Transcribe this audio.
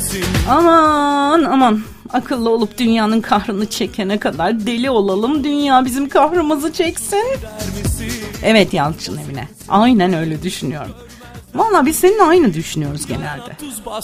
Aman aman, akıllı olup dünyanın kahrını çekene kadar deli olalım, dünya bizim kahrımızı çeksin. Evet Yalçın Emine, aynen öyle düşünüyorum. Vallahi biz seninle aynı düşünüyoruz genelde.